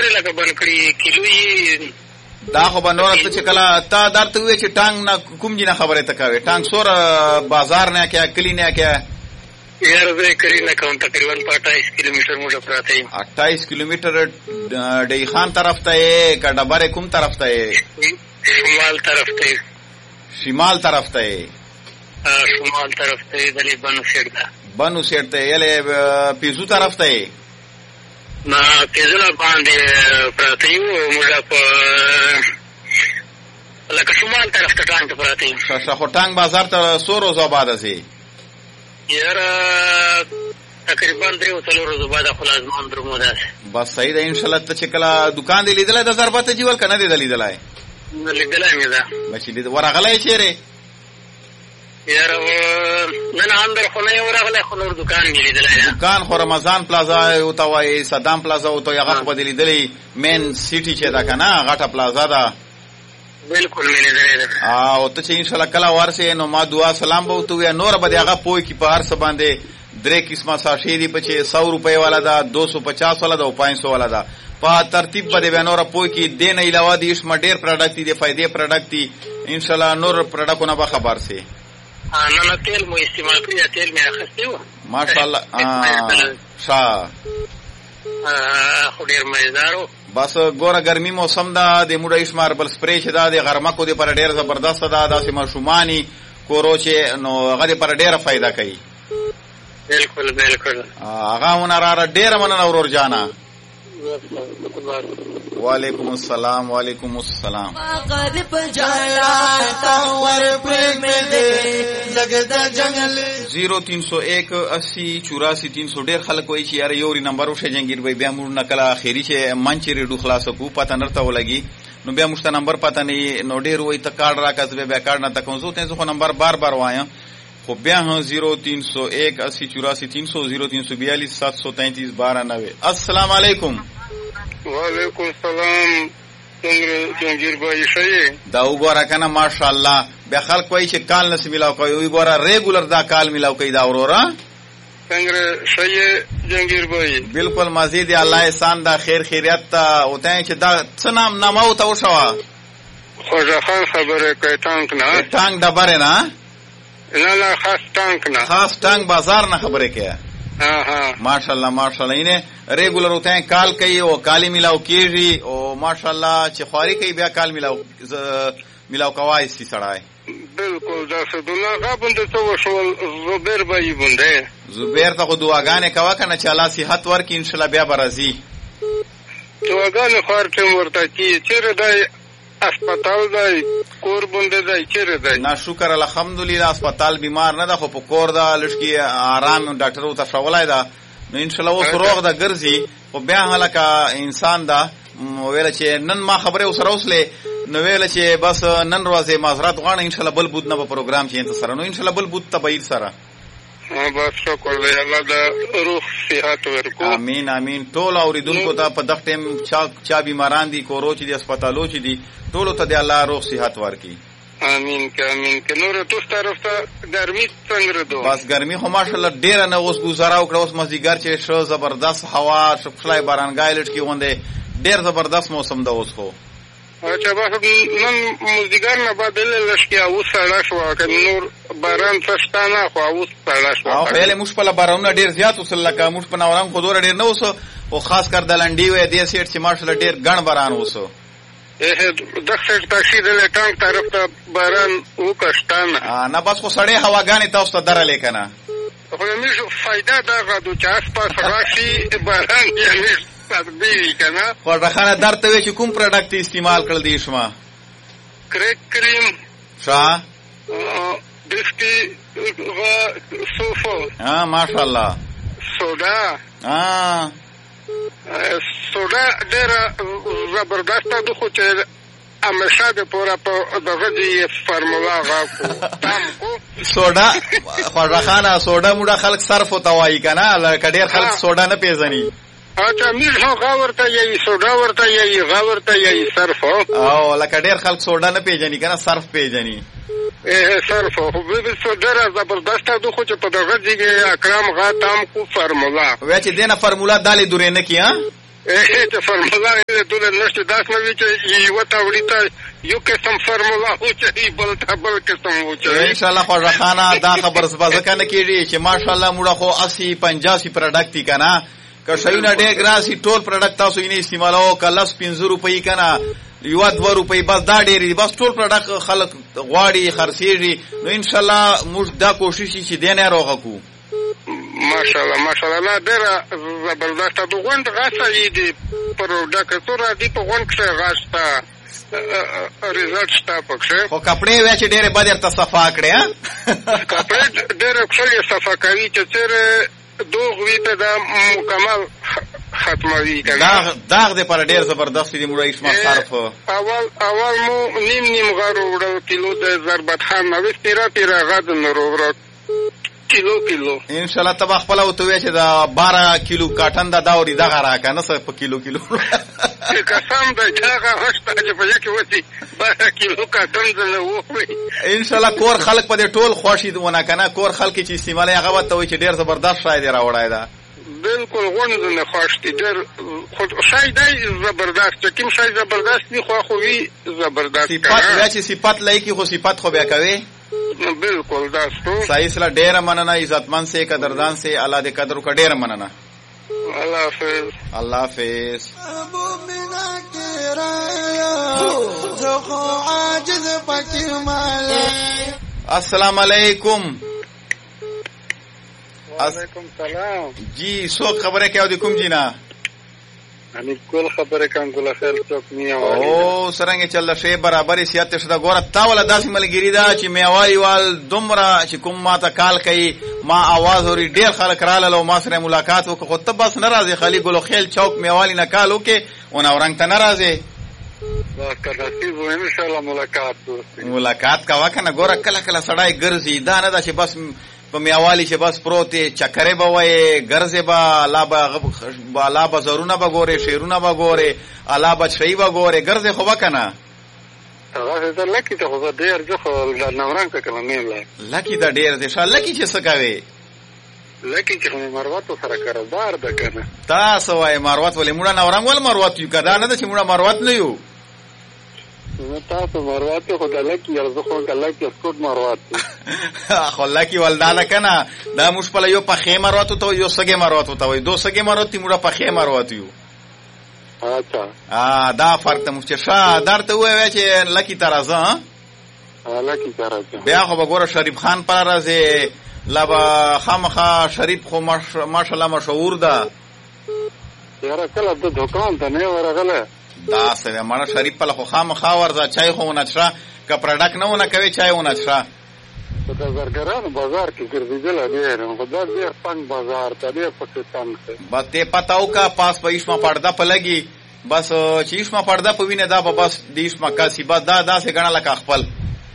خبرې لکه بند کړي کیلو یې دا خو به نوره ته چې کله تا درته ووایې چې ټانګ نه کوم جي نه خبرې ته کوې ټانګ سوره بازار نه کیا کلي نه کیا یاره زه یې کلي نه کوم تقریبا په 28 کیلومیټر موږ پراته یم 28 کیلومیټر ډی خان طرف ته یې که ډبرې کوم طرف ته یې شمال طرف ته شمال طرف ته یې شمال طرف ته یې دلې بنو سیټ ده بنو سیټ ته یې پیزو طرف ته یې نه پیزونه باندې پراته یو موږ په لکه شمال طرف ته ټانګ ته پراته یو ښه خو ټانګ بازار ته څو ورځو بعده ځې یاره تقریبا 3 او 4 ورځو بعده خو لازمان درمو داسې بس صحیح ده انشاءالله ته چې کله دکان دې لیدلی د ضربت جیول که نه دی ده لیدلی لیدلی مې ده بچې ورغلی چېرې یاره نن اندر خو نه یې ورغلی خو نور دکان مې لیدلی ده دکان خو رمضان پلازا ورته وایي صدام پلازا ورته وایي هغه خو به دې لیدلی مین سیټي چې ده که نه غټه پلازا ده بالکل مې لیدلی ده او ته چې انشاءالله کله ورسې نو ما دعا سلام به ورته ووایه نوره به دې هغه پوه کړي په هر څه باندې 3 قسمه ساشې دي په چې 100 روپۍ والا ده 250 والا ده او 500 والا ده په ترتیب به دې بیا نوره پوه کړي دې نه علاوه دې شمه ډېر پروډکټ دي د فایدې پروډکټ دي انشاءالله نور پروډکټونه به خبر سي نه تیل مو استعمال کړی تیل مې اخیستی و ماشاءالله ښه خو ډېر مزیدار و بس ګوره ګرمي موسم ده د موډه شمار بل سپری چې ده د غرمکو دپاره ډېر زبردسته ده داسې ماشومانې کورو چې نو هغه دپاره ډېره فایده کوي بالکل بالکل هغه ونراره ډېره مننه ورور جانه وعلیکم السلام وعلیکم السلام غریب جالا تاور پر میں دے زګدا جنگل 0301 80 84 300 ډېر خلک وایي چې یاره یوري نمبر وشه جنگیر بھائی بیا موږ نه کله اخري چې منچې ریډو خلاص کو پته نرته ولګي نو بیا موږ ته نمبر پته نه نو ډېر وایي ته کارډ راکړه بیا کارډ نه تکوم زه ته خو نمبر بار بار وایم خو بیا هم 0301 80 84 300 0342 733 1290 السلام علیکم وعلیکم السلام څنګه جنگیر بھائی ښه دا وګوره کنه ماشاءالله بیا خلک وایي چې کال نس ملاو کوي وګوره ریګولر دا کال ملاو کوي دا وروره څنګه ښه جنگیر بھائی بالکل مزید الله احسان دا خیر خیریت ته وته چې دا څه نام او ته وشوا خوجا خان خبره کوي ټانک نه ټانک ډبره نه نه خاص ټانک نه خاص ټانک بازار نه خبره کوي ماشاءالله ماشاءالله اینه ریګولر ہوتے ہیں کال کوي او کالی ملاو کیږي او ماشاءالله چې خواري کوي بیا کال ملاو کوای سي سړای بالکل دا څه دغه غابند ته وشول زبیر بای بنده زبیر ته دعاګانې کوا کنه چې الله صحت ورکړي ان شاء الله بیا برازي دعاګانې خور ټیم ورته کی چیرې دای اسپیټال دای کور بنده دای چیرې دای نا شکر الحمدلله اسپیټال بیمار نه ده خو په کور دا لشکي آرام ډاکټر ته شولای دا نو ان شاء الله اوس روغ دا ګرځي خو بیا هلکه انسان دا ویل چې نن ما خبره اوس راوسله نو ویل چې بس نن ورځې معذرت غواړم ان شاء الله بل بود نه په پروګرام کې انت سره نو ان شاء الله بل بود تبعیر سره بس شکر دی الله دا روح صحت ورکو امين امين ټول اوریدونکو ته په دغه ټیم چا بیماران دي کورو چې دي هسپتالو چې دي ټول ته دی الله روح صحت ورکړي امين که نور تو طرف ته ګرمي څنګه ده بس ګرمي خو ماشاءالله ډیره نه اوس گزاره وکړه اوس مزیګر چې شو زبردست هوا شپلای بارانګای لټ کی غونډه ډیر زبردست موسم ده اوس خو اچھا بس نن مزیګر نه بدل لشکي او سړا شو که نور باران څشتانه خو او سړا شو او خیال موږ په بارانونه ډیر زیات وسل لکه موږ په نوران خو ډیر نه وسو او خاص کر د لنډي وې د سیټ چې ماشاءالله ډیر ګڼ باران وسو د سیټ تاکي د ټانک طرف ته باران وکشتانه نه بس خو سړې هواګانې تاسو ته درلې کنه خو موږ فائدہ دا غو چې اس پاس راشي باران یې تدبیر کنه خو راخانه درته وی چې کوم پروډکټ استعمال کړل دي شما کریک کریم شا دستی صوفو ماشاءالله سودا سودا ډېر زبردسته ده خو چې همیشه د پوره په دغه دی فارمولا غاکو تام کو سودا خواجهخانه سودا موږ خلک صرف وتوای کنه لکه ډېر خلک سودا نه پیژني اچھا میږه غاورته یی سودا ورته یی غاورته یی صرف او لکه ډېر خلک سودا نه پیژني کنه صرف پیژني صرف خو به سودا زبردسته ده خو چې په دغه دی اکرام غا تام کو فارمولا وای چې دینه فارمولا دالې دورې نه کیه چې فرمولا یې ټول نشته داس نه وی چې یو ته وړي یو قسم فرمولا هو چې بل ته بل قسم و چې ان شاء الله خو ځخانه دا خبر سبا ځکه کېږي چې ماشاءالله موږ خو 80-85 پروډکټ دي کنه که شایونه ډېر ګراسي ټول پروډکټ تاسو یې استعمالو کلس 15 روپۍ کنه یو 2 روپۍ بس دا ډېری بس ټول پروډکټ خلک غواړي خرڅېږي نو ان شاء الله موږ دا کوشش چې دینه روغه کو ماشاءالله ډېر زبردست د غوند غاښه یې دی پروډکټ تور دی په غوند کې غاښه ریزلټ شته پکې خو کپڑے وای چې ډېر بدر ته صفا کړې ها کپڑے ډېر ښه صفا کوي چې چیرې دوغ وی ته دا مکمل ختموي کنه داغ دې پر ډېر زبردست دي موږ اسما صرف اول مو نیم غارو وړو کیلو د ضربت خان نو پیرا غد نو وړو کیلو ان شاء الله تبا خپل او ته چې دا 12 کیلو کاټن دا داوري دغه راکنه څه په کیلو قسم دا هغه هشته چې په یکه وتی 12 کیلو کاټن زنه وې ان شاء الله کور خلق په دې ټول خوشي دونه کنه کور خلک چې استعمال هغه وته وي چې ډېر زبردست شاید راوړای دا بالکل غوڼه نه خوشتي ډېر خود شاید زبردست کوم شاید زبردست دی خو وی زبردست صفات بیا چې صفات لایکی خو صفات خو بیا کوي بالکل دا ستو صحیح سره ډېر مننه عزتمن سے قدردان سے الله دې قدر کو ډېر مننه الله حافظ مومنا کرا جو عاجز پکې مال السلام علیکم وعلیکم السلام جی سو خبره کیا د کوم جینا अनि کول خبره کان ګل خیر څوک نه او سرنګ چل شی برابر سیاته شته ګوره تا ولا داسې ملګری دا چې میوالي وال دومره چې کوم ما ته کال کوي ما आवाज اوري ډیر خلک رااله ما سره ملاقات وکړه خو ته بس ناراضي خالي ګلو خیل چوک میوالي نه کال وکي او اورنګ ته ناراضي دا کله چې ان شاء الله ملاقات کا وکنه ګوره کله کله سړای ګرځي دا نه دا چې بس په میوالي چې بس پروتي چکرې به وای ګرځي به لا به زرونه به ګوره شیرونه به ګوره الا به شی به ګوره ګرځي خو وکنه هغه ته لکه ته خو ډیر ځخه نوران ته کلمې لکه دا ډیر دې شال لکه چې څه کوي لکه چې مروت سره کاروبار ده کنه تاسو وای مروت ولې موږ نوران ول مروت یو کدا نه چې موږ مروت نه یو تاسو مروت خو د لکه یو خو د لکه سکوت مروت خو لکه ولدانه کنه دا مشپله یو په خیمه مروت ته یو سګه مروت ته وای دو سګه مروت موږ په خیمه مروت یو اچھا دا فرق ته مششه درته وای چې لکی ترازه لکی ترازه بیا خو وګوره شریف خان پر راځي لبا خامخا شریف خو ماشاءالله مشهور ده یاره کله د دکان ته نه ورغله دا سره مړه شریف په خو خامخا ورځه چای خو ونچره ک پروډکټ نه ونه کوي چای ونچره په زرګرانو بازار کې ګرځیدل دی نو دا ډېر پنګ بازار ته ډېر پکې تنګ دی بس ته پتاو کا پاس پېښما پړدا پلګي بس چیشما پړدا پوینه دا بس دیش مکا سی بس دا سه غنا لکه خپل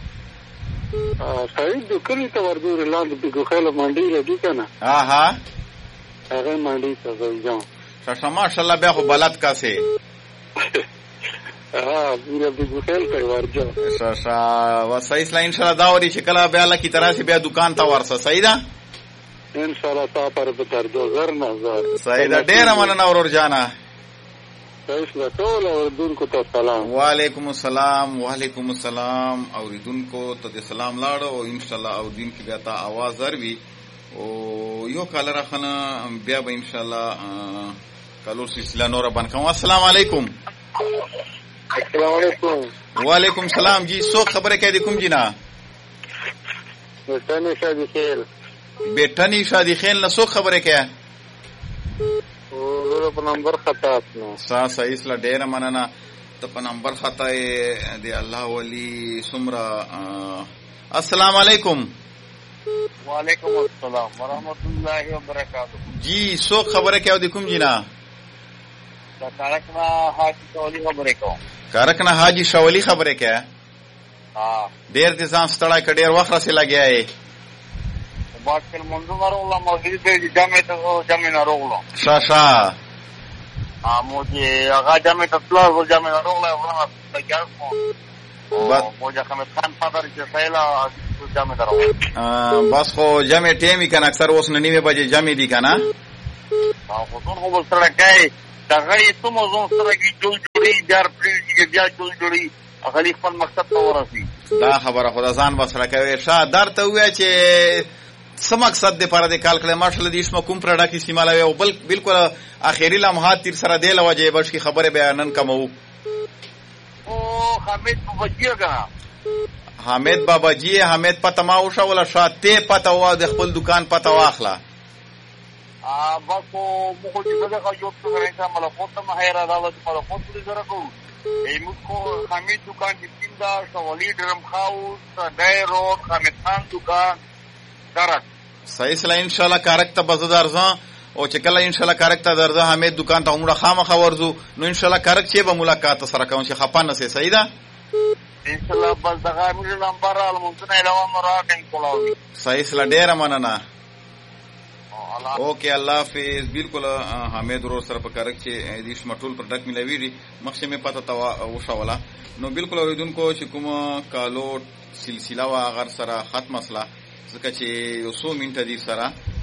صحیح د کلی ته ورځو لاندې د خیل منډي لګی کنه هغه منډي ته ځم شاشه ماشاءالله بیا خو بلد کا سه پورا د خیل ته ورځو شاشه وسای اسلام ان شاء الله دا وري چې کله بیا لکی تراسه بیا دکان ته ورسه صحیح ده ان شاء الله تا پر به تر 2000 صحیح ده ډیر مننه اورور جانا وعلیکم السلام اوریدونکو ته سلام لاړو او ان شاء الله او دین کې بیا تا आवाज اروي او یو کال راخنه بیا به ان شاء الله کالو سلسله نور باندې کوم السلام علیکم وعلیکم السلام جی سو خبره کوي کوم جنا بیٹانی شادی خیل نه سو خبره کوي په نمبر خطا نو صحیح اسلا ډیر مننه ته په نمبر خطا دی الله ولی سمرا السلام علیکم وعلیکم السلام ورحمۃ اللہ وبرکاتہ جی سو خبره کې او د کوم جنا کارکنا حاجی شولی خبره کو کارکنا حاجی شولی خبره کې ډیر د ځان ستړی ک ډیر وخت راسي لګیا ای باکل منظور الله مسجد د جامع نه روغلو شاشا مجھے آغا جامع تطلع و جامع نروغلہ ورنہ تجار کو مجھے خمد خان فادر جسائلہ جامع دروغلہ بس خو جامع ٹیمی کن اکثر اس ننیوے بجے جامع دی کنا خطور خوب سرکائی دغه یې څه موضوع سره کې جوړي بیا پریږدي بیا جوړي هغه خپل مقصد ته ورسي. دا خبره خدا ځان بسره کوي. شادر ته وای چې څه مقصد د پاره د کال کله ماشل دیش کوم پرډا کی سیماله او بالکل اخیری لمحات تیر سره دی لوجه بش کی خبره بیانن کومو. او حمید باباجی غا حمید باباجی حمید پته ما وشا ولا شاته پته وا د خپل دکان پته واخلا بس مخو چې دغه یو څه راځي مله کوته ما هيره راوځي مله کوته دې سره کو ایمو حمید دکان کې تیندا شوالي ډرم خاوس ډای روډ حمید خان دکان کارک صحیح سلا ان شاء الله کارک ته بزدار ځه او چې کله ان شاء الله کارک ته درځه حمید دکان ته عمره خامخ ورزو نو ان شاء الله کارک چې به ملاقات سره کوم چې خپانه سي صحیح ده ان شاء الله بس دغه موږ نمبر الممکن علاوه مراد کولاوي صحیح سلا ډیر مننه. اوکے اللہ حافظ. بالکل حمید ورور سره په کارک چې دیش مټول پروډکټ ملوي مخکې مې پته تا وشوله نو بالکل اوریدونکو چې کوم کالو سلسله وا غر سره ختم مسله ځکه چې یو 100 منټه دي سره